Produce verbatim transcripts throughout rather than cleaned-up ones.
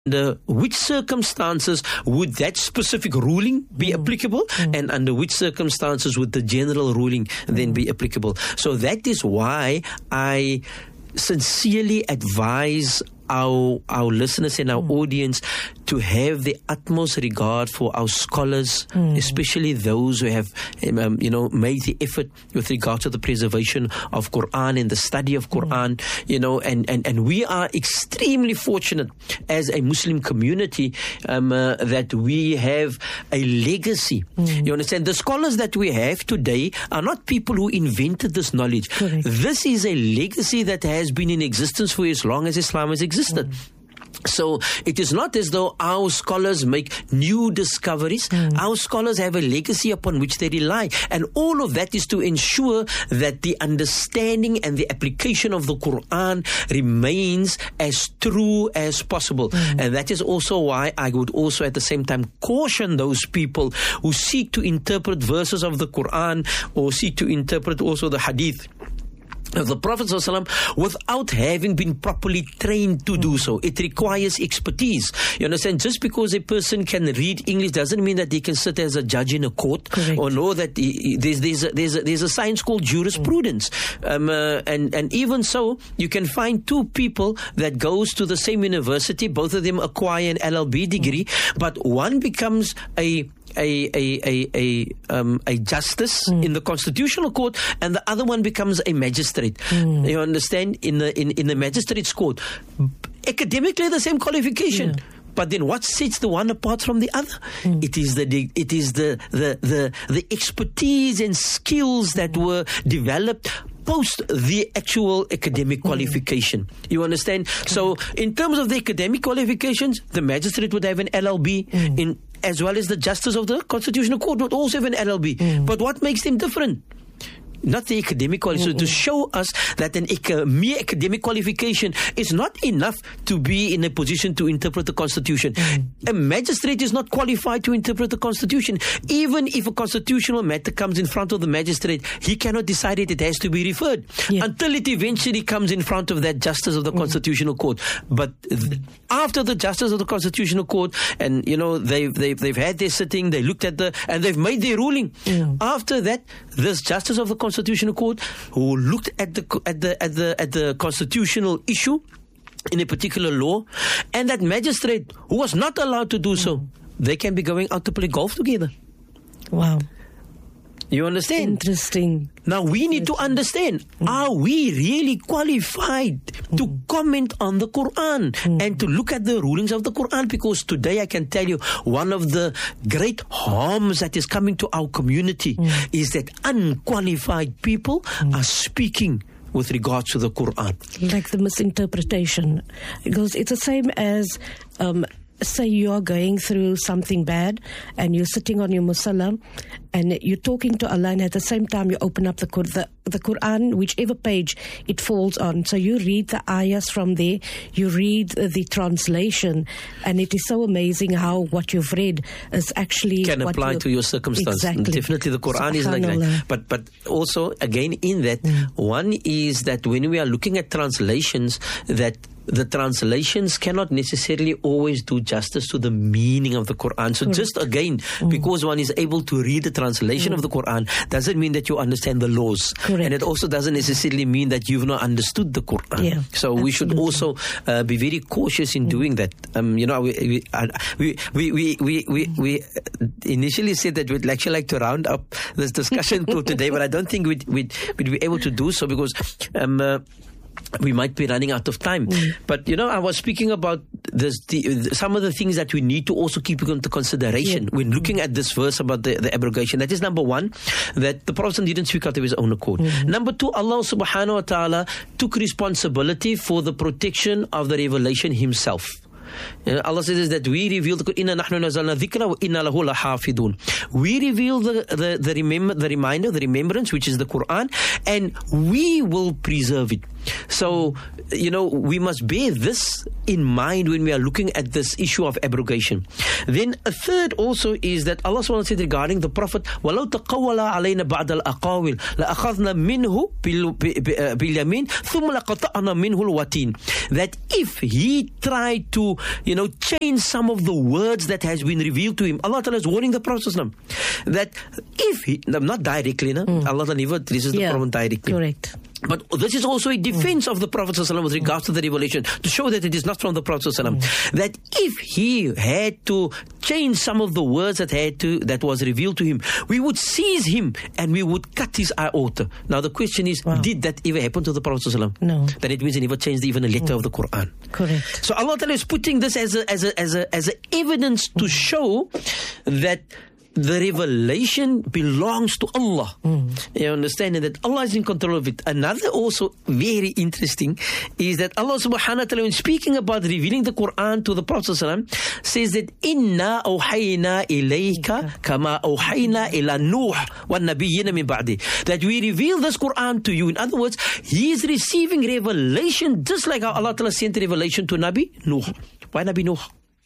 under which circumstances would that specific ruling be mm. applicable, mm. and under which circumstances would the general ruling then be applicable. So that is why I sincerely advise our our listeners and our mm. audience to have the utmost regard for our scholars, mm. especially those who have um, you know made the effort with regard to the preservation of Quran and the study of Quran. Mm. You know, and, and, and we are extremely fortunate as a Muslim community um, uh, that we have a legacy. Mm. You understand? The scholars that we have today are not people who invented this knowledge. Correct. This is a legacy that has been in existence for as long as Islam has existed. Mm. So it is not as though our scholars make new discoveries. Mm. Our scholars have a legacy upon which they rely. And all of that is to ensure that the understanding and the application of the Quran remains as true as possible. Mm. And that is also why I would also at the same time caution those people who seek to interpret verses of the Quran or seek to interpret also the Hadith of the Prophet ﷺ without having been properly trained to do so. It requires expertise. You understand? Just because a person can read English doesn't mean that he can sit as a judge in a court. Correct. Or know that he, there's there's a, there's, a, there's a science called jurisprudence. Mm. Um, uh, and and even so, you can find two people that goes to the same university. Both of them acquire an L L B degree, mm. but one becomes a A a a a, um, a justice mm. in the constitutional court, and the other one becomes a magistrate. Mm. You understand? In the in, in the magistrate's court, academically the same qualification. Yeah. But then what sets the one apart from the other? Mm. It is the it is the, the the the expertise and skills that were developed post the actual academic qualification. Mm. You understand? Mm. So in terms of the academic qualifications, the magistrate would have an L L B mm. in as well as the justice of the Constitutional Court would also have an L L B. Mm. But what makes them different? Not the academic qualification. So to show us that an ac- mere academic qualification is not enough to be in a position to interpret the Constitution. Mm. A magistrate is not qualified to interpret the Constitution. Even if a constitutional matter comes in front of the magistrate, he cannot decide it. It has to be referred yeah. until it eventually comes in front of that justice of the mm. Constitutional Court. But th- after the justice of the Constitutional Court, and you know they've they've they've had their sitting, they looked at the and they've made their ruling. Yeah. After that, this justice of the Constitutional Court, who looked at the at the at the at the constitutional issue in a particular law, and that magistrate who was not allowed to do so, they can be going out to play golf together. Wow. You understand? Interesting. Now we need to understand, mm. are we really qualified mm. to comment on the Quran mm. and to look at the rulings of the Quran? Because today I can tell you one of the great harms that is coming to our community mm. is that unqualified people mm. are speaking with regards to the Quran. Like the misinterpretation. Because it's the same as... Um, say you are going through something bad and you're sitting on your musalla and you're talking to Allah, and at the same time you open up the, the, the Quran, whichever page it falls on. So you read the ayahs from there, you read the translation, and it is so amazing how what you've read is actually... Can what apply to your circumstance. Exactly. Definitely the Quran is like that. But, but also, again, in that, mm. one is that when we are looking at translations, that the translations cannot necessarily always do justice to the meaning of the Quran. So Correct. Just again, mm. because one is able to read the translation mm. of the Quran, doesn't mean that you understand the laws. Correct. And it also doesn't necessarily mean that you've not understood the Quran. Yeah, so absolutely. We should also uh, be very cautious in mm. doing that. Um, you know, we we, we, we, we, we, we initially said that we'd actually like to round up this discussion to today, but I don't think we'd, we'd, we'd be able to do so because... Um, uh, we might be running out of time. Mm. But, you know, I was speaking about this, the, some of the things that we need to also keep into consideration yeah. when looking mm. at this verse about the, the abrogation. That is number one, that the Prophet didn't speak out of his own accord. Mm-hmm. Number two, Allah subhanahu wa ta'ala took responsibility for the protection of the revelation himself. You know, Allah says that we reveal the Inna nahnu nazalna dhikra wa inna lahu lahafidun. We reveal the the the, remember, the reminder, the remembrance, which is the Quran, and we will preserve it. So, you know, we must bear this in mind when we are looking at this issue of abrogation. Then a third also is that Allah subhanahu wa ta'ala said regarding the Prophet, وَلَوْ تَقَوَّلَ عَلَيْنَا بَعْدَ الْأَقَاوِلِ لَأَخَذْنَا مِنْهُ بِالْيَمِينِ ثُمَّ لَقَطَعْنَا مِنْهُ الْوَتِينَ. That if he tried to, you know, change some of the words that has been revealed to him, Allah Ta'ala is warning the Prophet that if he, not directly, no? mm. Allah Ta'ala never addresses yeah, the Prophet directly. Correct. But this is also a defense mm. of the Prophet ﷺ with regards to the revelation, to show that it is not from the Prophet ﷺ. Mm. That if he had to change some of the words that had to that was revealed to him, we would seize him and we would cut his aorta. Now the question is, wow. did that ever happen to the Prophet ﷺ? No. Then it means he never changed even a letter mm. of the Quran. Correct. So Allah Ta'ala is putting this as a as a as a as a evidence to mm. show that the revelation belongs to Allah. Mm. You understand? And that Allah is in control of it. Another also very interesting is that Allah subhanahu wa ta'ala, when speaking about revealing the Quran to the Prophet ﷺ, says that Inna awhayna ilayka kama awhayna ila Nuh wa nabiyyina min ba'di. That we reveal this Quran to you. In other words, he is receiving revelation just like how Allah Ta'ala sent revelation to Nabi Nuh. Why Nabi Nuh?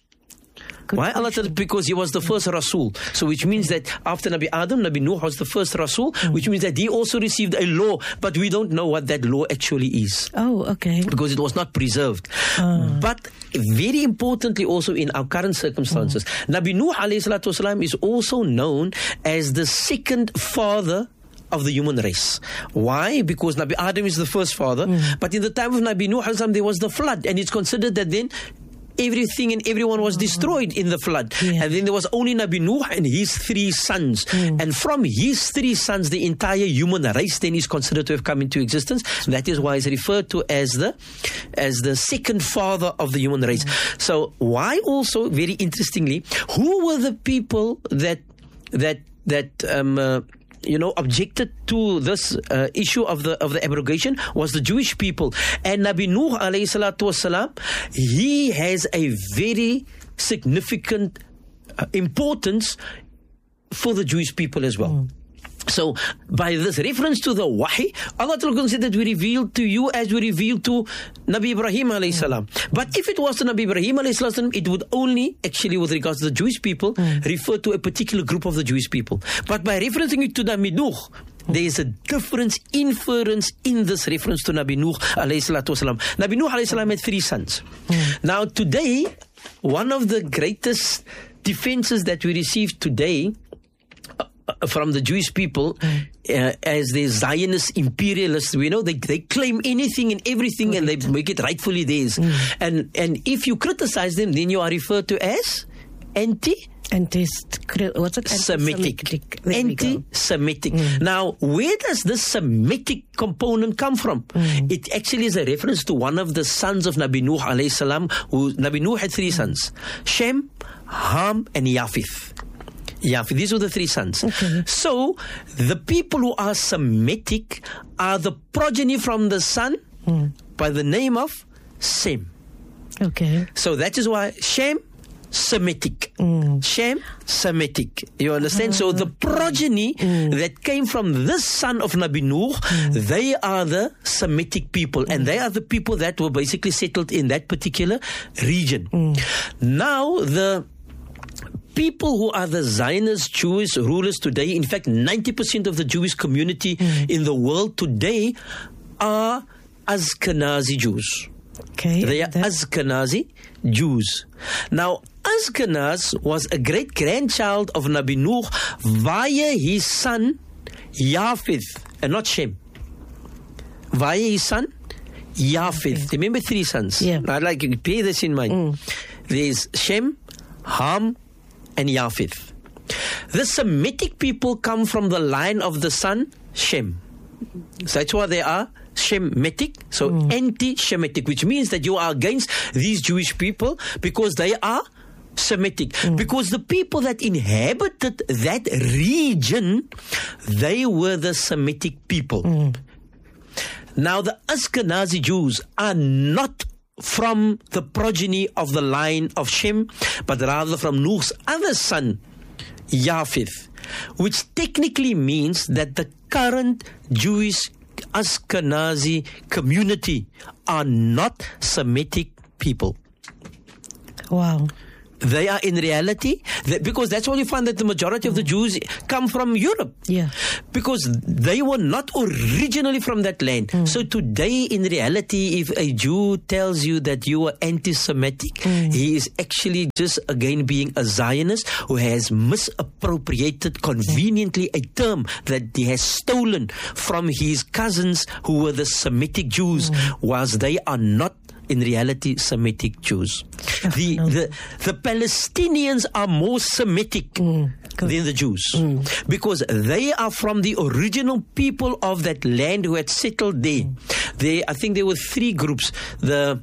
Good Why Allah Ta'ala? Because he was the first Rasul. So which means that after Nabi Adam, Nabi Nuh was the first Rasul, mm. which means that he also received a law, but we don't know what that law actually is. Oh, okay. Because it was not preserved. Uh. But very importantly also in our current circumstances, mm. Nabi Nuh alayhi salatu wasalam is also known as the second father of the human race. Why? Because Nabi Adam is the first father, mm. but in the time of Nabi Nuh alayhi salam, there was the flood, and it's considered that then everything and everyone was destroyed in the flood. Yeah. And then there was only Nabi Nuh and his three sons. Mm. And from his three sons, the entire human race then is considered to have come into existence. That is why it's referred to as the as the second father of the human race. Mm. So why also, very interestingly, who were the people that that that um uh, you know, objected to this uh, issue of the of the abrogation was the Jewish people. And Nabi Nuh alayhi salatu wasalam, he has a very significant uh, importance for the Jewish people as well. Mm. So, by this reference to the wahi, Allah Ta'ala said that we revealed to you as we revealed to Nabi Ibrahim alayhi salam. Mm. But if it was to Nabi Ibrahim alayhi salam, it would only, actually with regards to the Jewish people, mm. refer to a particular group of the Jewish people. But by referencing it to Nabi Nuh, there is a difference, inference in this reference to Nabi Nuh alayhi salatu wasalam. Nabi Nuh alayhi salam had three sons. Mm. Now today, one of the greatest defenses that we receive today from the Jewish people, mm. uh, as the Zionist imperialists, we know they they claim anything and everything, right. and they make it rightfully theirs. Mm. And and if you criticize them, then you are referred to as anti. Anti, what's it? Semitic. Anti-Semitic. Mm. Now, where does this Semitic component come from? Mm. It actually is a reference to one of the sons of Nabi Nuh alayhi salam. Who Nabi Nuh had three sons: Shem, Ham, and Yafith. Yeah, these were the three sons. Okay. So, the people who are Semitic are the progeny from the son mm. by the name of Sem. Okay. So, that is why Shem, Semitic. Mm. Shem, Semitic. You understand? Uh, so, the progeny mm. that came from this son of Nabi Nuh, mm. they are the Semitic people. Mm. And they are the people that were basically settled in that particular region. Mm. Now, the people who are the Zionist Jewish rulers today, in fact, ninety percent of the Jewish community mm. in the world today are Ashkenazi Jews. Okay. They are Ashkenazi Jews. Now, Ashkenaz was a great-grandchild of Nabi Nuh via his son Yafith, and not Shem. Via his son Yafith. Okay. Remember three sons? Yeah. I'd like you to bear this in mind. Mm. There's Shem, Ham, and Yafith. The Semitic people come from the line of the son Shem. So that's why they are Shemitic, so mm. anti-Shemitic, which means that you are against these Jewish people because they are Semitic. Mm. Because the people that inhabited that region, they were the Semitic people. Mm. Now the Ashkenazi Jews are not from the progeny of the line of Shem, but rather from Nuh's other son, Yafith, which technically means that the current Jewish Ashkenazi community are not Semitic people. Wow. They are in reality, because that's why you find that the majority of the Jews come from Europe. Yeah. Because they were not originally from that land. Mm. So today, in reality, if a Jew tells you that you are anti-Semitic, mm. he is actually just, again, being a Zionist who has misappropriated conveniently a term that he has stolen from his cousins who were the Semitic Jews, mm. whilst they are not in reality Semitic Jews. Oh, the, no. the the Palestinians are more Semitic mm, than the Jews mm. because they are from the original people of that land who had settled there. Mm. They, I think there were three groups. The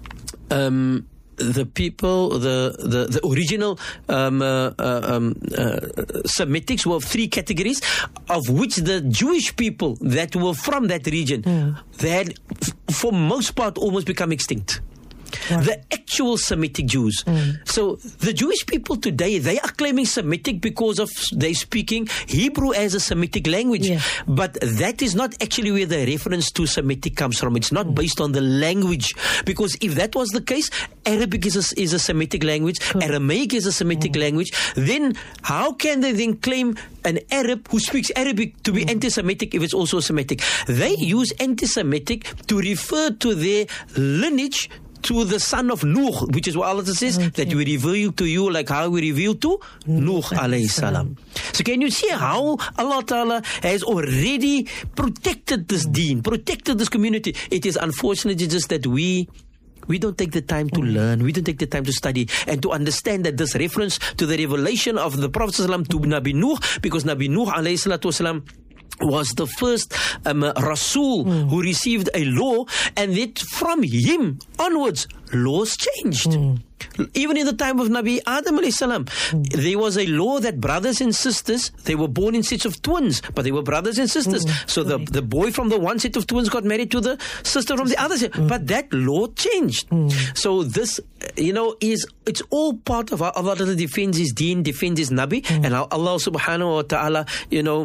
um, the people, the the, the original um, uh, uh, um, uh, Semitics were of three categories, of which the Jewish people that were from that region, mm. they had, f- for most part, almost become extinct. Wow. The actual Semitic Jews. Mm. So the Jewish people today, they are claiming Semitic because of they speaking Hebrew as a Semitic language. Yeah. But that is not actually where the reference to Semitic comes from. It's not mm. based on the language. Because if that was the case, Arabic is a, is a Semitic language, cool. Aramaic is a Semitic mm. language, then how can they then claim an Arab who speaks Arabic to be mm. anti-Semitic if it's also Semitic? They use anti-Semitic to refer to their lineage to the son of Nuh, which is what Allah says, okay. that we reveal to you like how we reveal to Nuh alayhi salam. So can you see how Allah Ta'ala has already protected this deen, protected this community? It is unfortunately just that we We don't take the time to mm. learn. We don't take the time to study and to understand that this reference to the revelation of the Prophet ﷺ to Nabi Nuh, because Nabi Nuh alayhi salatu wasalam was the first um, Rasul mm. who received a law, and that from him onwards laws changed. Mm. Even in the time of Nabi Adam alayhi salam, mm. there was a law that brothers and sisters, they were born in sets of twins, but they were brothers and sisters. Mm. So the, the boy from the one set of twins got married to the sister from the other set. Mm. But that law changed. Mm. So this, you know, is, it's all part of how Allah defends his deen, defends his Nabi, mm. and how Allah subhanahu wa ta'ala, you know,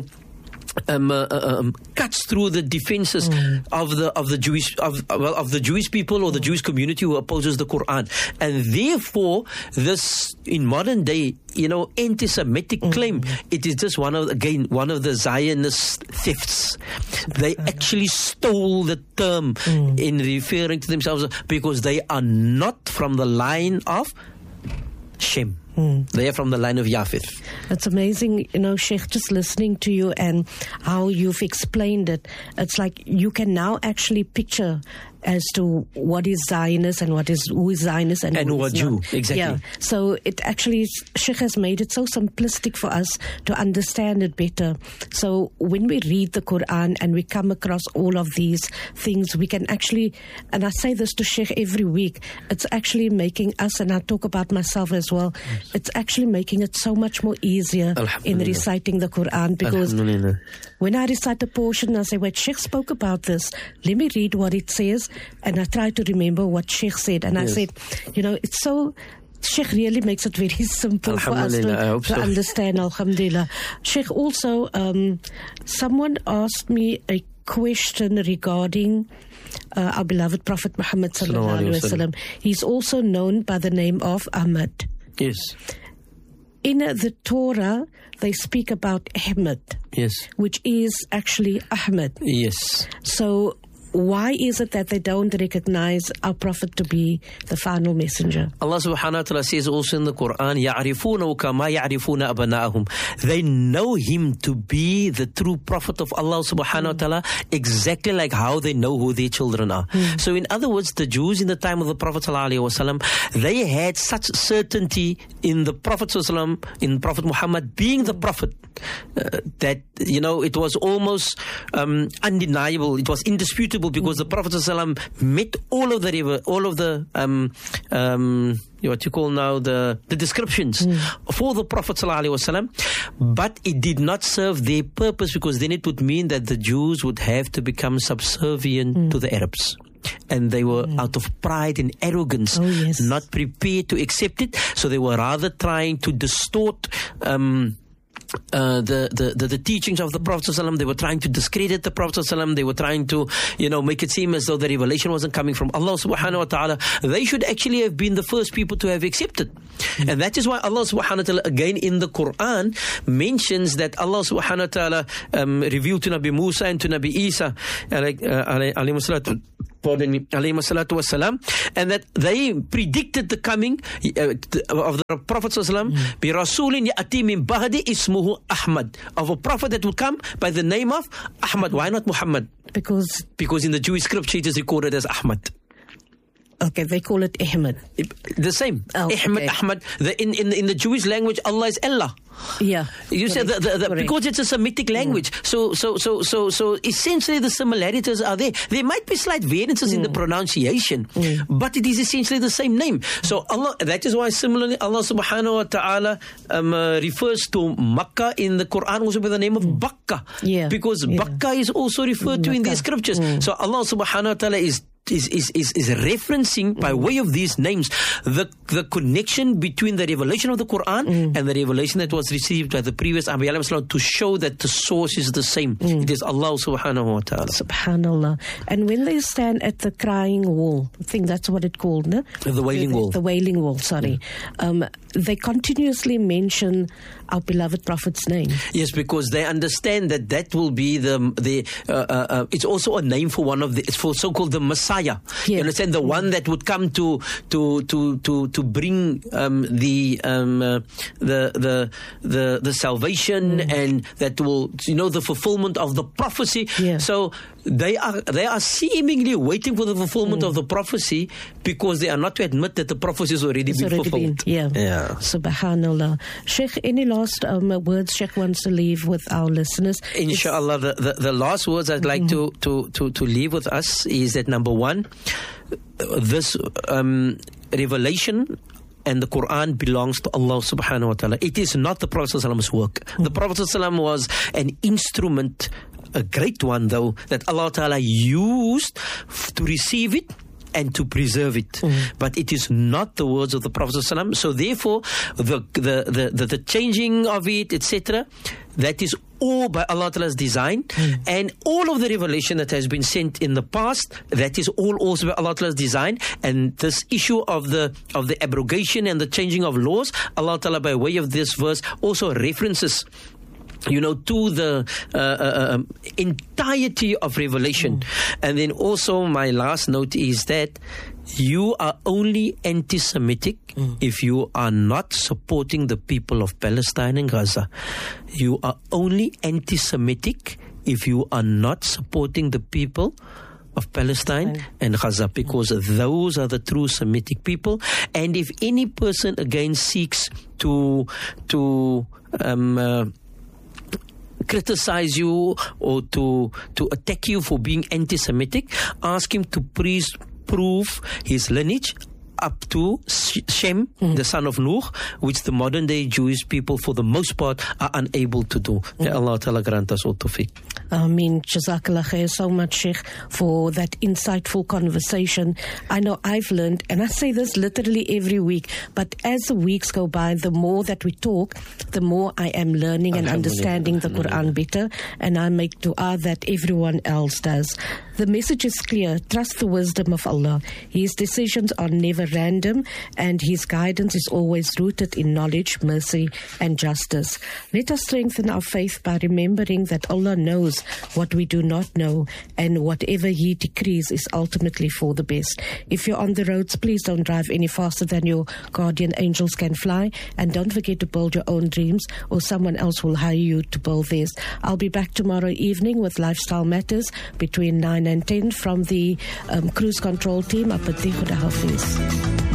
Um, uh, um, cuts through the defenses mm. of the of the Jewish of well of the Jewish people or the Jewish community who opposes the Quran, and therefore this in modern day, you know, anti-Semitic mm. claim, it is just one of again one of the Zionist thefts. They actually stole the term mm. in referring to themselves because they are not from the line of Shem. Mm. They are from the line of Japheth. It's amazing, you know, Sheikh, just listening to you and how you've explained it. It's like you can now actually picture as to what is Zionist and what is who is Zionist and, and who, who are is Jew. Not. Exactly. Yeah. So it actually, Sheikh has made it so simplistic for us to understand it better. So when we read the Quran and we come across all of these things, we can actually, and I say this to Sheikh every week, it's actually making us, and I talk about myself as well, yes. it's actually making it so much more easier in reciting the Quran, because when I recite a portion, I say, wait, Sheikh spoke about this, let me read what it says. And I try to remember what Sheikh said. And yes. I said, you know, it's so, Sheikh really makes it very simple for us to, to so. understand, alhamdulillah. Sheikh, also, um, someone asked me a question regarding uh, our beloved Prophet Muhammad sallallahu alaihi wasallam. He's also known by the name of Ahmad. Yes. In uh, the Torah, they speak about Ahmad. Yes. Which is actually Ahmad. Yes. So, why is it that they don't recognize our Prophet to be the final messenger? Allah subhanahu wa ta'ala says also in the Quran, يَعْرِفُونَهُ كَمَا يَعْرِفُونَ أَبْنَاءَهُم. They know him to be the true Prophet of Allah subhanahu wa ta'ala exactly like how they know who their children are. Mm. So in other words, the Jews in the time of the Prophet sallallahu alaihi wasallam, they had such certainty in the Prophet sallallahu alaihi wasallam, in Prophet Muhammad being the Prophet, uh, that, you know, it was almost um, undeniable, it was indisputable, because the Prophet ﷺ met all of the all of the um, um, what you call now the the descriptions mm. for the Prophet ﷺ, but it did not serve their purpose, because then it would mean that the Jews would have to become subservient mm. to the Arabs. And they were mm. out of pride and arrogance, oh, yes. not prepared to accept it. So they were rather trying to distort um, Uh, the, the, the, the teachings of the Prophet ﷺ. They were trying to discredit the Prophet ﷺ. They were trying to, you know, make it seem as though the revelation wasn't coming from Allah subhanahu wa ta'ala. They should actually have been the first people to have accepted. Mm-hmm. And that is why Allah subhanahu wa ta'ala again in the Quran mentions that Allah subhanahu wa ta'ala um, revealed to Nabi Musa and to Nabi Isa alayhi salatu Pardon me, alayhi salatu wassalam, and that they predicted the coming uh, of the Prophet sallallahu bi rasulin ya'ti min ba'di ismuhu Ahmad, of a prophet that will come by the name of Ahmad. Why not Muhammad? Because because in the Jewish scripture it is recorded as Ahmad. Okay, they call it Ahmad. The same. Oh, Ahmad, okay. Ahmad. The, in, in, in the Jewish language, Allah is Allah. Yeah. You said the, the, the, because it's a Semitic language. Mm. So, so, so, so, so essentially the similarities are there. There might be slight variances mm. in the pronunciation, mm. but it is essentially the same name. So Allah, that is why similarly Allah subhanahu wa ta'ala um, uh, refers to Makkah in the Quran also by the name of mm. Bakka. Yeah. Because yeah. Bakka is also referred to Makkah. in the scriptures. Mm. So Allah subhanahu wa ta'ala is Is, is, is, is referencing by way of these names the the connection between the revelation of the Quran mm. and the revelation that was received by the previous Anbiya to show that the source is the same. Mm. It is Allah subhanahu wa ta'ala. Subhanallah. And when they stand at the crying wall, I think that's what it's called, no? The wailing the, wall. The wailing wall, sorry. Mm. Um, they continuously mention our beloved Prophet's name. Yes, because they understand that that will be the, the uh, uh, uh, it's also a name for one of the, it's for so-called the Messiah. Yeah. You understand, the one that would come to to to to to bring um, the um, uh, the the the the salvation mm. and that will, you know, the fulfillment of the prophecy. Yeah. So they are they are seemingly waiting for the fulfillment mm. of the prophecy because they are not to admit that the prophecy has already it's been already fulfilled. Been, yeah. yeah. Subhanallah. Sheikh, any last um, words Sheikh wants to leave with our listeners? Inshallah, the, the, the last words I'd like mm-hmm. to, to, to, to leave with us is that number one, this um, revelation and the Quran belongs to Allah subhanahu wa ta'ala. It is not the Prophet ﷺ's work. Mm-hmm. The Prophet ﷺ was an instrument, a great one though, that Allah ta'ala used f- to receive it and to preserve it. Mm. But it is not the words of the Prophet ﷺ. So therefore, the the, the, the, the changing of it, et cetera, that is all by Allah Ta'ala's design. Mm. And all of the revelation that has been sent in the past, that is all also by Allah Ta'ala's design. And this issue of the of the abrogation and the changing of laws, Allah Ta'ala by way of this verse also references, you know, to the uh, uh, um, entirety of revelation. Mm. And then also my last note is that you are only anti-Semitic mm. if you are not supporting the people of Palestine and Gaza. You are only anti-Semitic if you are not supporting the people of Palestine mm. and Gaza, because mm. those are the true Semitic people. And if any person again seeks to to um, uh, criticize you or to to attack you for being anti-Semitic, ask him to please prove his lineage up to Shem, mm. the son of Nuh, which the modern day Jewish people for the most part are unable to do. Mm. May Allah Ta'ala grant us all tawfiq. Ameen. Jazakallah khair so much, Sheikh, for that insightful conversation. I know I've learned, and I say this literally every week, but as the weeks go by, the more that we talk, the more I am learning and understanding the Quran better, and I make dua that everyone else does. The message is clear. Trust the wisdom of Allah. His decisions are never random, and His guidance is always rooted in knowledge, mercy, and justice. Let us strengthen our faith by remembering that Allah knows what we do not know, and whatever He decrees is ultimately for the best. If you're on the roads, please don't drive any faster than your guardian angels can fly, and don't forget to build your own dreams, or someone else will hire you to build theirs. I'll be back tomorrow evening with Lifestyle Matters between nine and ten from the um, cruise control team up at Khuda Hafiz.